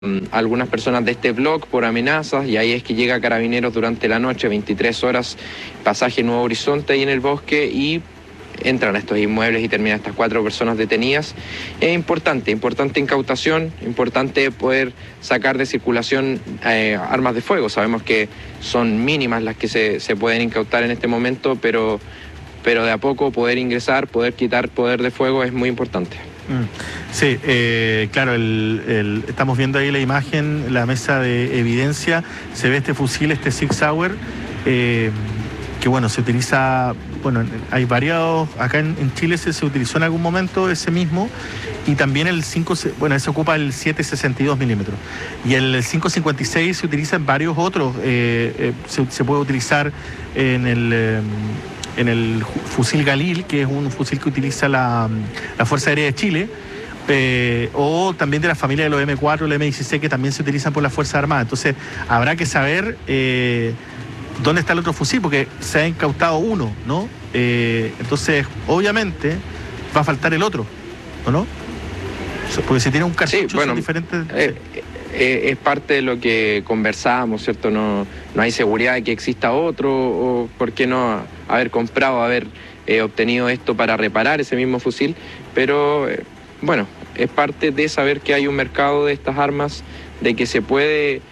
algunas personas de este blog por amenazas, y ahí es que llega Carabineros durante la noche, 23 horas, pasaje Nuevo Horizonte ahí en el bosque, y entran a estos inmuebles y terminan estas 4 personas detenidas. Es importante incautación, importante poder sacar de circulación armas de fuego. Sabemos que son mínimas las que se pueden incautar en este momento, pero de a poco poder ingresar, poder quitar poder de fuego es muy importante. Sí, claro, estamos viendo ahí la imagen, la mesa de evidencia, se ve este fusil, este Sig Sauer, que bueno, se utiliza, bueno, hay varios, acá en Chile se utilizó en algún momento ese mismo, y también el 5, bueno, ese ocupa el 7.62 milímetros, y el 5.56 se utiliza en varios otros, se puede utilizar en el fusil Galil, que es un fusil que utiliza la Fuerza Aérea de Chile, o también de la familia de los M4, los M16, que también se utilizan por las Fuerzas Armadas. Entonces habrá que saber dónde está el otro fusil, porque se ha incautado uno, ¿no? Entonces obviamente va a faltar el otro, ¿o no? Porque si tiene un cartucho, sí, bueno, son diferentes. Es parte de lo que conversábamos, ¿cierto? No hay seguridad de que exista otro, o por qué no haber comprado, haber obtenido esto para reparar ese mismo fusil, pero bueno, es parte de saber que hay un mercado de estas armas, de que se puede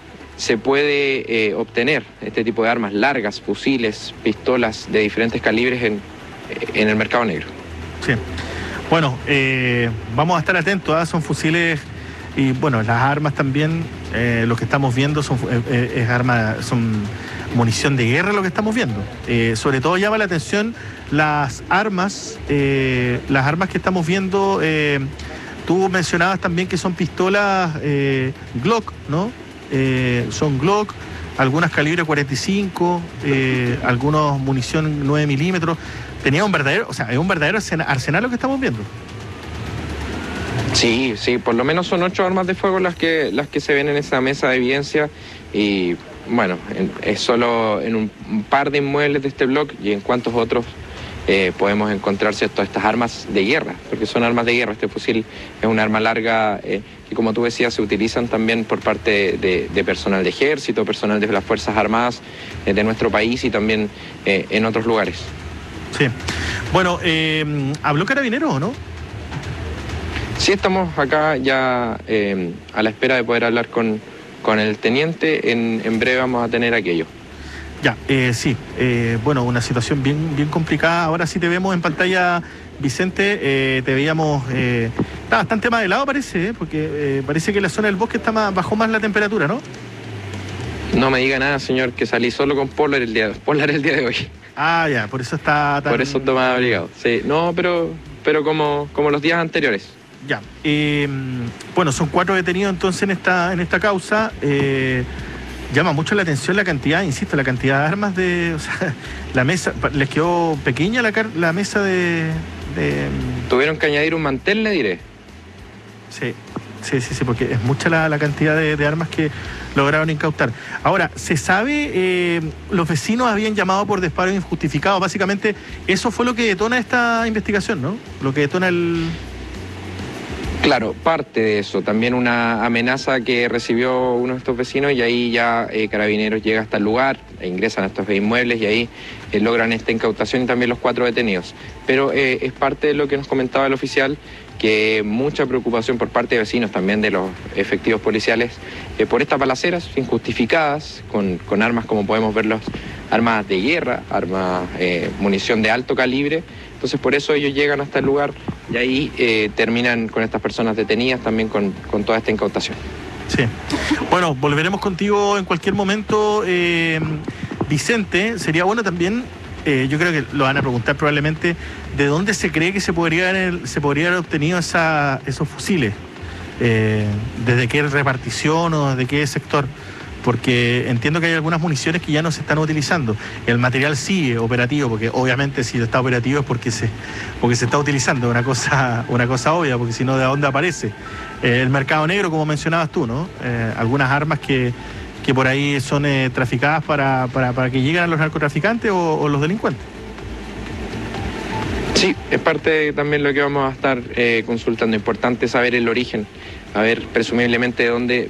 obtener este tipo de armas largas, fusiles, pistolas de diferentes calibres en el mercado negro. Sí. Bueno, vamos a estar atentos, ¿eh? Son fusiles. Y bueno, las armas también, lo que estamos viendo son munición de guerra, lo que estamos viendo. Sobre todo llama la atención las armas que estamos viendo. Tú mencionabas también que son pistolas Glock, ¿no? Son Glock, algunas calibre 45, algunos munición 9 milímetros. Tenía un verdadero, o sea, es un verdadero arsenal lo que estamos viendo. Sí, por lo menos son 8 armas de fuego las que se ven en esa mesa de evidencia, y bueno, es solo en un par de inmuebles de este bloque, y en cuántos otros podemos encontrar, ¿cierto?, estas armas de guerra, porque son armas de guerra. Este fusil es un arma larga que, como tú decías, se utilizan también por parte de personal de ejército, personal de las Fuerzas Armadas de nuestro país, y también en otros lugares. Sí. Bueno, ¿habló Carabineros o no? Sí, estamos acá ya a la espera de poder hablar con el teniente. En breve vamos a tener aquello. Ya, sí. Bueno, una situación bien complicada. Ahora sí te vemos en pantalla, Vicente. Te veíamos... está bastante más helado, parece, porque parece que la zona del bosque bajó más la temperatura, ¿no? No me diga nada, señor, que salí solo con Polar el día de hoy. Ah, ya, por eso está tan... Por eso estoy más abrigado. Sí, no, pero como los días anteriores. Ya, bueno, son 4 detenidos entonces en esta causa. Llama mucho la atención la cantidad, insisto, la cantidad de armas o sea, la mesa, les quedó pequeña la mesa de... Tuvieron que añadir un mantel, le diré. Sí, porque es mucha la cantidad de armas que lograron incautar. Ahora, se sabe, los vecinos habían llamado por disparo injustificado. Básicamente, eso fue lo que detona esta investigación, ¿no? Lo que detona el... Claro, parte de eso. También una amenaza que recibió uno de estos vecinos, y ahí ya Carabineros llega hasta el lugar, ingresan a estos inmuebles, y ahí logran esta incautación, y también los 4 detenidos. Pero es parte de lo que nos comentaba el oficial, que mucha preocupación por parte de vecinos, también de los efectivos policiales, por estas balaceras injustificadas, con armas, como podemos ver, armas de guerra, armas, munición de alto calibre. Entonces por eso ellos llegan hasta el lugar, y ahí terminan con estas personas detenidas, también con toda esta incautación. Sí. Bueno, volveremos contigo en cualquier momento, Vicente. Sería bueno también, yo creo que lo van a preguntar probablemente, ¿de dónde se cree que se podría haber obtenido esos fusiles? ¿Desde qué repartición o desde qué sector? Porque entiendo que hay algunas municiones que ya no se están utilizando. El material sigue operativo, porque obviamente si está operativo es porque se está utilizando, una cosa obvia, porque si no, ¿de dónde aparece? El mercado negro, como mencionabas tú, ¿no? Algunas armas que por ahí son traficadas para que lleguen a los narcotraficantes o los delincuentes. Sí, es parte también lo que vamos a estar consultando. Importante saber el origen a ver presumiblemente dónde